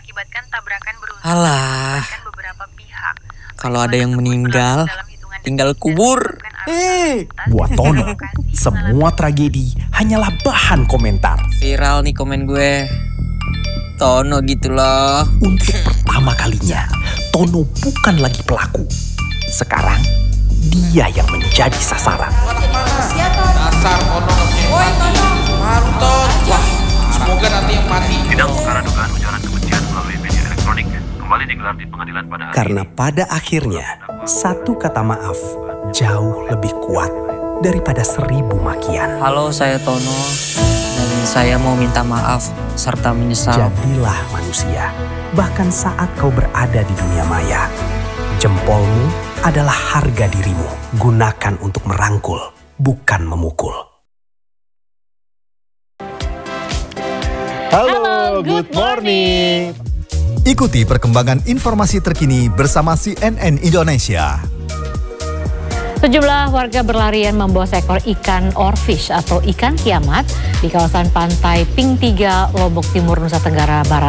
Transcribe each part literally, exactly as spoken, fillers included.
mengakibatkan tabrakan beruntun Alah, beberapa pihak. kalau ada yang meninggal, tinggal kubur. Eh, buat Tono, semua tragedi hanyalah bahan komentar. Viral nih komen gue. Tono gitu loh. Untuk pertama kalinya, Tono bukan lagi pelaku. Sekarang, dia yang menjadi sasaran. Dasar Tono ngerjain mati. Mantap. Wah, semoga nanti yang mati. Sidang perkara dugaan ujaran kebencian melalui media elektronik kembali digelar di pengadilan pada hari Karena ini. pada akhirnya, satu kata maaf jauh lebih kuat daripada seribu makian. Halo, saya Tono. Dan saya mau minta maaf serta menyesal. Jadilah manusia, bahkan saat kau berada di dunia maya. Jempolmu adalah harga dirimu. Gunakan untuk merangkul, bukan memukul. Halo, good morning. Ikuti perkembangan informasi terkini bersama C N N Indonesia. Sejumlah warga berlarian membawa seekor ikan orfish atau ikan kiamat di kawasan pantai Ping tiga, Lombok Timur, Nusa Tenggara Barat.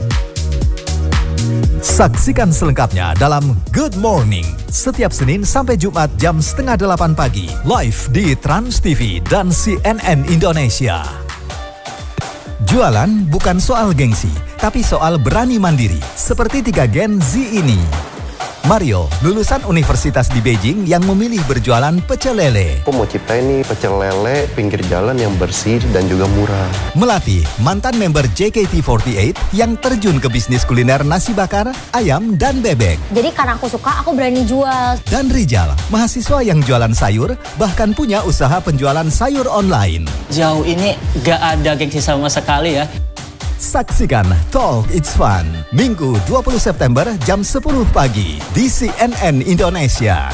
Saksikan selengkapnya dalam Good Morning setiap Senin sampai Jumat jam setengah delapan pagi live di Trans T V dan C N N Indonesia. Jualan bukan soal gengsi, tapi soal berani mandiri seperti tiga Gen Z ini. Mario, lulusan universitas di Beijing yang memilih berjualan pecel lele. Aku mau ciptain nih pecel lele pinggir jalan yang bersih dan juga murah. Melati, mantan member J K T empat delapan yang terjun ke bisnis kuliner nasi bakar, ayam, dan bebek. Jadi karena aku suka, aku berani jual. Dan Rijal, mahasiswa yang jualan sayur, bahkan punya usaha penjualan sayur online. Jauh ini gak ada gengsi sama sekali ya. Saksikan Talk It's Fun, Minggu dua puluh September jam sepuluh pagi di C N N Indonesia.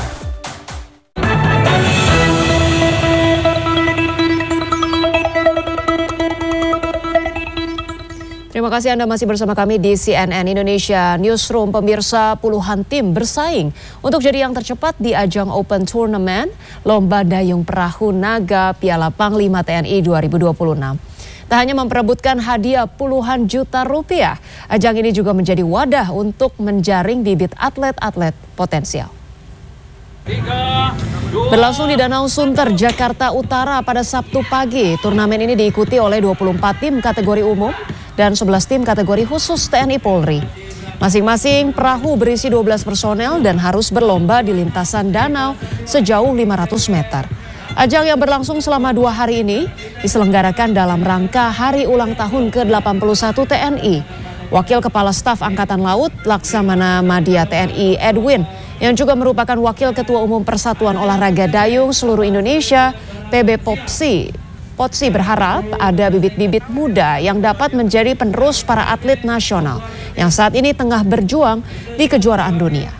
Terima kasih Anda masih bersama kami di C N N Indonesia Newsroom. Pemirsa, puluhan tim bersaing untuk jadi yang tercepat di ajang Open Tournament Lomba Dayung Perahu Naga Piala Panglima T N I dua ribu dua puluh enam. Tak hanya memperebutkan hadiah puluhan juta rupiah, ajang ini juga menjadi wadah untuk menjaring bibit atlet-atlet potensial. Berlangsung di Danau Sunter, Jakarta Utara pada Sabtu pagi, turnamen ini diikuti oleh dua puluh empat tim kategori umum dan sebelas tim kategori khusus T N I Polri. Masing-masing perahu berisi dua belas personel dan harus berlomba di lintasan danau sejauh lima ratus meter. Ajang yang berlangsung selama dua hari ini diselenggarakan dalam rangka Hari Ulang Tahun ke delapan puluh satu T N I. Wakil Kepala Staf Angkatan Laut Laksamana Madya T N I Edwin, yang juga merupakan Wakil Ketua Umum Persatuan Olahraga Dayung Seluruh Indonesia P B Popsi, Potsi berharap ada bibit-bibit muda yang dapat menjadi penerus para atlet nasional yang saat ini tengah berjuang di kejuaraan dunia.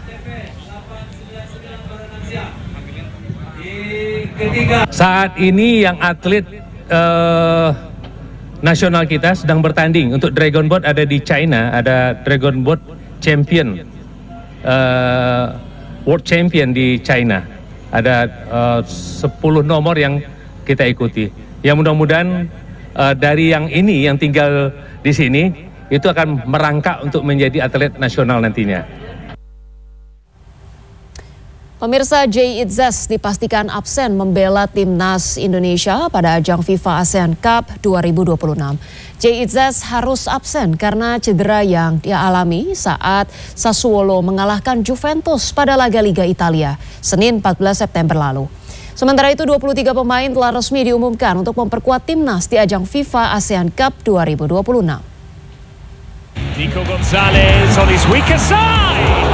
Saat ini yang atlet uh, nasional kita sedang bertanding untuk Dragon Boat ada di China, ada Dragon Boat Champion, uh, World Champion di China. Ada uh, sepuluh nomor yang kita ikuti. Ya mudah-mudahan uh, dari yang ini yang tinggal di sini itu akan merangkak untuk menjadi atlet nasional nantinya. Pemirsa, Jay Itzes dipastikan absen membela timnas Indonesia pada ajang FIFA ASEAN Cup dua ribu dua puluh enam. Jay Itzes harus absen karena cedera yang dia alami saat Sassuolo mengalahkan Juventus pada laga Liga Italia Senin empat belas September lalu. Sementara itu dua puluh tiga pemain telah resmi diumumkan untuk memperkuat timnas di ajang FIFA ASEAN Cup dua ribu dua puluh enam. Nico Gonzalez on his weaker side.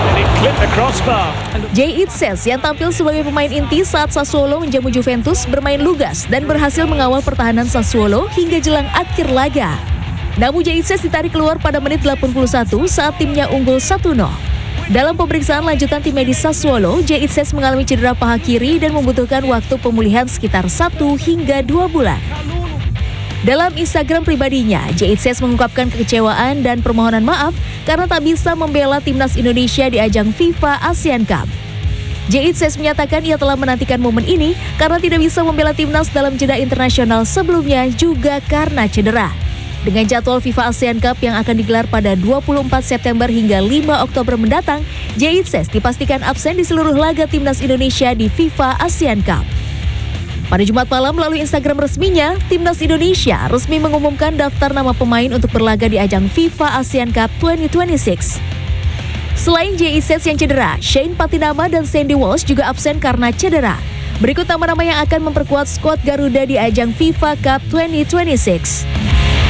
Jay Itzes yang tampil sebagai pemain inti saat Sassuolo menjamu Juventus bermain lugas dan berhasil mengawal pertahanan Sassuolo hingga jelang akhir laga. Namun Jay Itzes ditarik keluar pada menit delapan puluh satu saat timnya unggul satu nol. Dalam pemeriksaan lanjutan tim medis Sassuolo, Jay Itzes mengalami cedera paha kiri dan membutuhkan waktu pemulihan sekitar satu hingga dua bulan. Dalam Instagram pribadinya, Jay Itzes mengungkapkan kekecewaan dan permohonan maaf karena tak bisa membela timnas Indonesia di ajang FIFA ASEAN Cup. Jay Itzes menyatakan ia telah menantikan momen ini karena tidak bisa membela timnas dalam jeda internasional sebelumnya juga karena cedera. Dengan jadwal FIFA ASEAN Cup yang akan digelar pada dua puluh empat September hingga lima Oktober mendatang, J I C E S dipastikan absen di seluruh laga timnas Indonesia di FIFA ASEAN Cup. Pada Jumat malam melalui Instagram resminya, timnas Indonesia resmi mengumumkan daftar nama pemain untuk berlaga di ajang FIFA ASEAN Cup dua ribu dua puluh enam. Selain J I C E S yang cedera, Shane Patinama dan Sandy Walsh juga absen karena cedera. Berikut nama-nama yang akan memperkuat skuad Garuda di ajang FIFA Cup dua ribu dua puluh enam.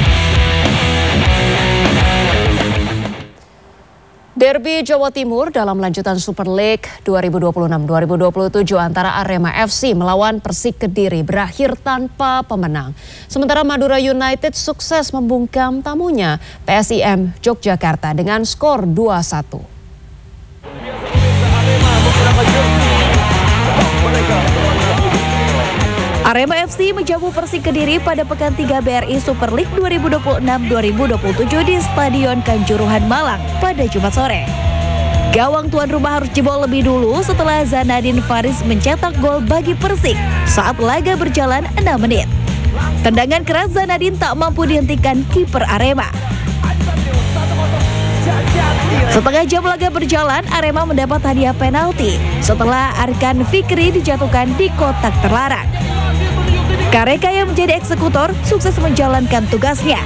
Derby Jawa Timur dalam lanjutan Super League dua ribu dua puluh enam dua ribu dua puluh tujuh antara Arema F C melawan Persik Kediri berakhir tanpa pemenang. Sementara Madura United sukses membungkam tamunya P S I M Yogyakarta dengan skor dua satu. Arema F C menjamu Persik Kediri pada pekan tiga B R I Super League dua ribu dua puluh enam dua ribu dua puluh tujuh di Stadion Kanjuruhan Malang pada Jumat sore. Gawang tuan rumah harus jebol lebih dulu setelah Zanadin Faris mencetak gol bagi Persik saat laga berjalan enam menit. Tendangan keras Zanadin tak mampu dihentikan kiper Arema. Setengah jam laga berjalan, Arema mendapat hadiah penalti setelah Arkan Fikri dijatuhkan di kotak terlarang. Kareka yang menjadi eksekutor sukses menjalankan tugasnya.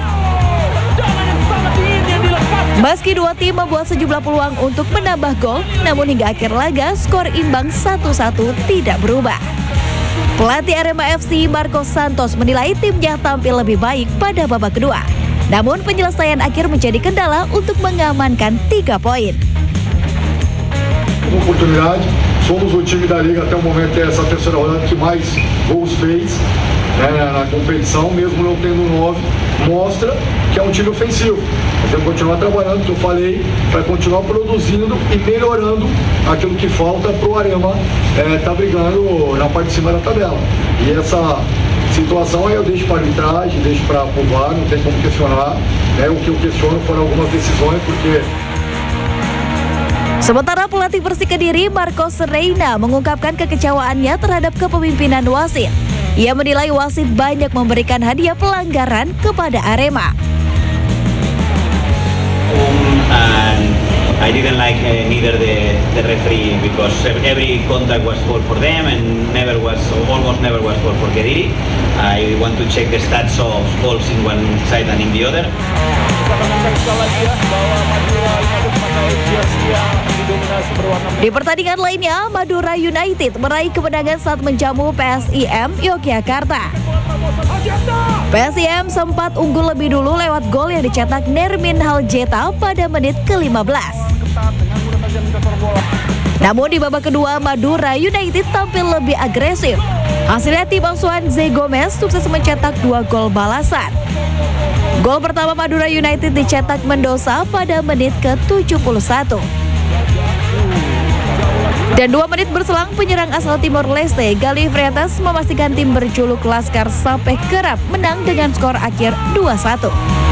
Meski dua tim membuat sejumlah peluang untuk menambah gol, namun hingga akhir laga skor imbang satu satu tidak berubah. Pelatih Arema F C Marco Santos menilai timnya tampil lebih baik pada babak kedua. Namun penyelesaian akhir menjadi kendala untuk mengamankan tiga poin. Oportunidade, somos o time da Liga até o momento é essa terceira rodada que mais gols fez, né, na competição, mesmo não tendo nove, mostra que é um time ofensivo. Nós temos que continuar trabalhando, que eu falei, para continuar produzindo e melhorando aquilo que falta para o Arema estar é, tá brigando na parte de cima da tabela. E essa situação aí eu deixo para a arbitragem, deixo para o V A R, não tem como questionar. Né? O que eu questiono foram algumas decisões, porque... Sementara pelatih Persik Kediri Marcos Reina mengungkapkan kekecewaannya terhadap kepemimpinan wasit. Ia menilai wasit banyak memberikan hadiah pelanggaran kepada Arema. Um, and I didn't like uh, neither the, the referee because every contact was fault for them and never was, almost never was fault for Kediri. I want to check the stats of goals in one side and in the other. Di pertandingan lainnya, Madura United meraih kemenangan saat menjamu P S I M Yogyakarta. P S I M sempat unggul lebih dulu lewat gol yang dicetak Nermin Haljeta pada menit ke lima belas. Namun di babak kedua, Madura United tampil lebih agresif. Hasilnya tim asuhan Zé Gomez sukses mencetak dua gol balasan. Gol pertama Madura United dicetak Mendoza pada menit ke tujuh puluh satu. Dan dua menit berselang, penyerang asal Timor Leste Gali Freitas memastikan tim berjuluk Laskar sampai kerap menang dengan skor akhir dua satu.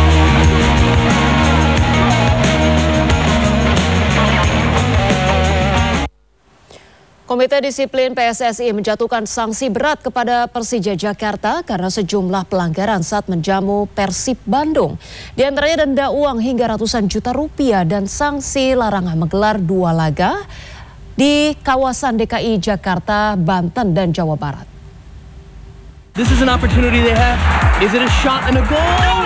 Komite Disiplin P S S I menjatuhkan sanksi berat kepada Persija Jakarta karena sejumlah pelanggaran saat menjamu Persib Bandung. Di antaranya denda uang hingga ratusan juta rupiah dan sanksi larangan menggelar dua laga di kawasan D K I Jakarta, Banten, dan Jawa Barat. This is an opportunity they have. Is it a shot and a goal?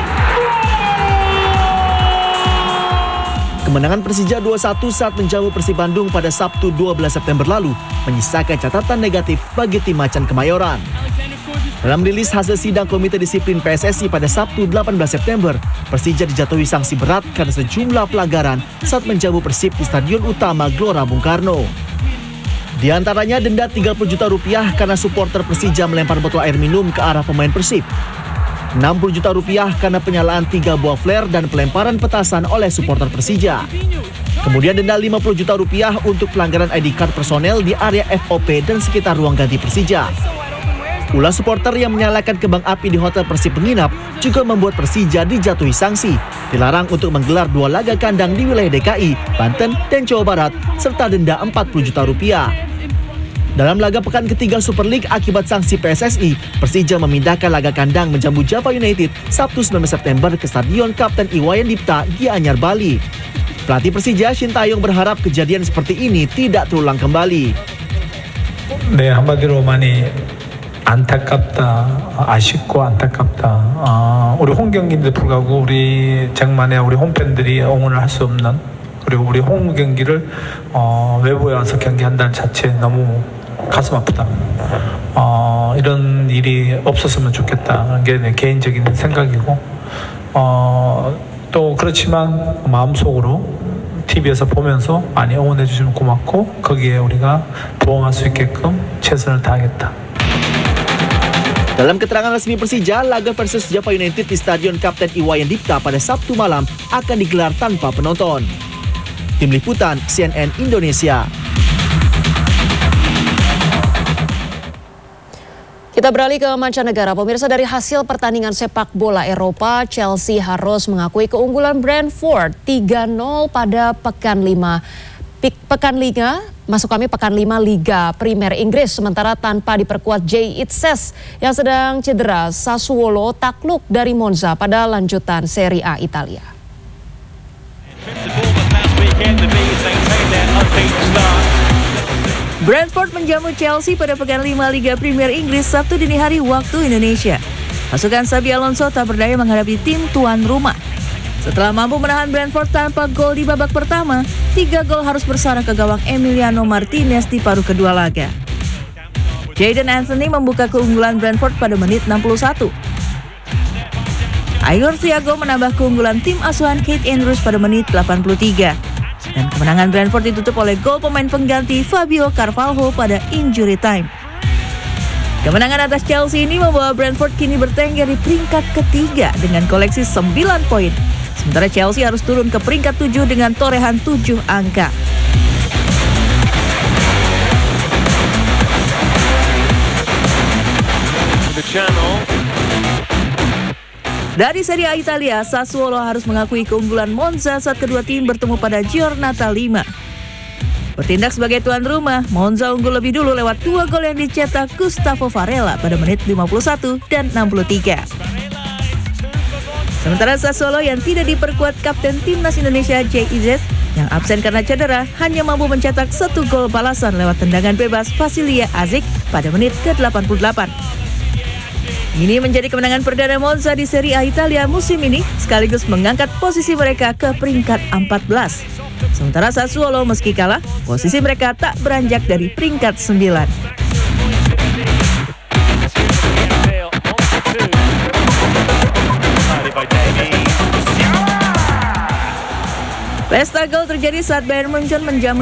Kemenangan Persija dua satu saat menjamu Persib Bandung pada Sabtu dua belas September lalu menyisakan catatan negatif bagi tim Macan Kemayoran. Dalam rilis hasil sidang Komite Disiplin P S S I pada Sabtu delapan belas September, Persija dijatuhi sanksi berat karena sejumlah pelanggaran saat menjamu Persib di Stadion Utama Gelora Bung Karno. Di antaranya denda tiga puluh juta rupiah karena supporter Persija melempar botol air minum ke arah pemain Persib. enam puluh juta rupiah karena penyalaan tiga buah flare dan pelemparan petasan oleh supporter Persija. Kemudian denda lima puluh juta rupiah untuk pelanggaran I D card personel di area F O P dan sekitar ruang ganti Persija. Ulah supporter yang menyalakan kembang api di hotel Persib penginap juga membuat Persija dijatuhi sanksi. Dilarang untuk menggelar dua laga kandang di wilayah D K I, Banten, dan Jawa Barat, serta denda empat puluh juta rupiah. Dalam laga pekan ketiga Super League akibat sanksi P S S I, Persija memindahkan laga kandang menjamu Java United Sabtu sembilan belas September ke Stadion Kapten Iwayan Dipta, Gianyar, Bali. Pelatih Persija, Shin Tae-yong, berharap kejadian seperti ini tidak terulang kembali. 네, 한마디로 많이 안타깝다, 아쉽고 안타깝다. 어, 우리 홈 경기인데 불구하고 우리 쟁만에 우리 홈팬들이 응원을 할 수 없는, 그리고 우리 홈 경기를 어, 외부에 와서 경기한다는 자체에 너무 가슴 아프다. 어, 이런 일이 없었으면 좋겠다. 게 내 개인적인 생각이고, 어, 또 그렇지만 마음속으로 티비에서 보면서 많이 응원해 주시면 고맙고 거기에 우리가 부응할 수 있게끔 최선을 다하겠다. Dalam keterangan resmi Persija, laga versus Java United di Stadion Kapten Iwayan Dipta pada Sabtu malam akan digelar tanpa penonton. Tim Liputan C N N Indonesia. Kita beralih ke mancanegara. Pemirsa, dari hasil pertandingan sepak bola Eropa, Chelsea harus mengakui keunggulan Brentford tiga nol pada pekan lima. Pekan Liga, masuk kami pekan lima Liga Primer Inggris. Sementara tanpa diperkuat Jay Itzes yang sedang cedera, Sassuolo takluk dari Monza pada lanjutan Serie A Italia. Brentford menjamu Chelsea pada pekan lima Liga Premier Inggris Sabtu dini hari waktu Indonesia. Pasukan Xabi Alonso tak berdaya menghadapi tim tuan rumah. Setelah mampu menahan Brentford tanpa gol di babak pertama, tiga gol harus bersarang ke gawang Emiliano Martinez di paruh kedua laga. Jadon Anthony membuka keunggulan Brentford pada menit enam puluh satu. Igor Thiago menambah keunggulan tim asuhan Keith Andrews pada menit delapan puluh tiga. Dan kemenangan Brentford ditutup oleh gol pemain pengganti Fabio Carvalho pada injury time. Kemenangan atas Chelsea ini membawa Brentford kini bertengger di peringkat ketiga dengan koleksi sembilan poin. Sementara Chelsea harus turun ke peringkat tujuh dengan torehan tujuh angka. Dari Serie A Italia, Sassuolo harus mengakui keunggulan Monza saat kedua tim bertemu pada Giornata lima. Bertindak sebagai tuan rumah, Monza unggul lebih dulu lewat dua gol yang dicetak Gustavo Varela pada menit lima puluh satu dan enam puluh tiga. Sementara Sassuolo yang tidak diperkuat Kapten Timnas Indonesia Jay Itzes yang absen karena cedera hanya mampu mencetak satu gol balasan lewat tendangan bebas Vasilia Azic pada menit ke delapan puluh delapan. Ini menjadi kemenangan perdana Monza di Serie A Italia musim ini, sekaligus mengangkat posisi mereka ke peringkat empat belas. Sementara Sassuolo meski kalah, posisi mereka tak beranjak dari peringkat sembilan. Pesta gol terjadi saat Bayern Munchen menjamu